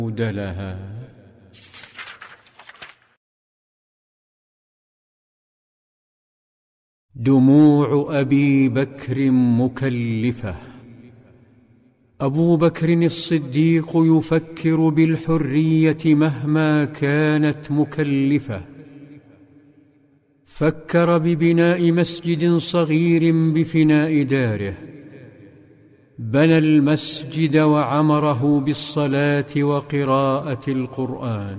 لها. دموع أبي بكر مكلفة. أبو بكر الصديق يفكر بالحرية مهما كانت مكلفة. فكر ببناء مسجد صغير بفناء داره، بنى المسجد وعمره بالصلاة وقراءة القرآن.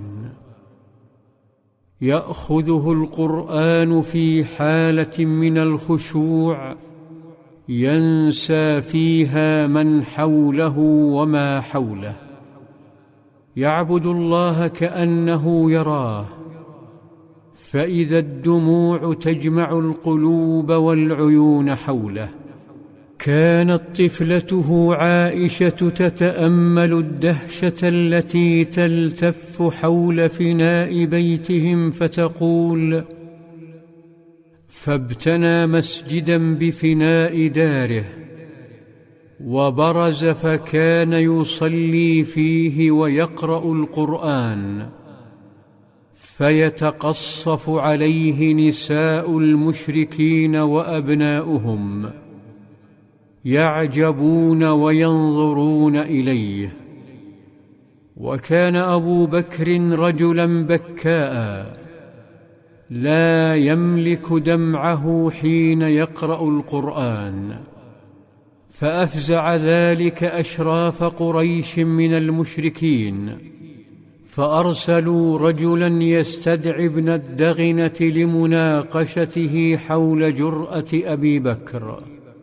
يأخذه القرآن في حالة من الخشوع ينسى فيها من حوله وما حوله، يعبد الله كأنه يراه. فإذا الدموع تجمع القلوب والعيون حوله. كانت طفلته عائشة تتأمل الدهشة التي تلتف حول فناء بيتهم فتقول: فابتنى مسجدا بفناء داره، وبرز فكان يصلي فيه ويقرأ القرآن، فيتقصف عليه نساء المشركين وأبناؤهم، يعجبون وينظرون إليه. وكان أبو بكر رجلا بكاء، لا يملك دمعه حين يقرأ القرآن. فأفزع ذلك أشراف قريش من المشركين، فأرسلوا رجلا يستدعي ابن الدغنة لمناقشته حول جرأة أبي بكر.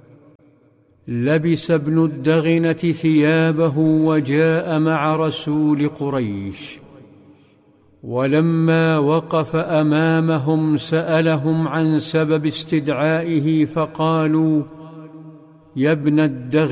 لبس ابن الدغنة ثيابه وجاء مع رسول قريش، ولما وقف أمامهم سألهم عن سبب استدعائه، فقالوا: يا ابن الدغنة،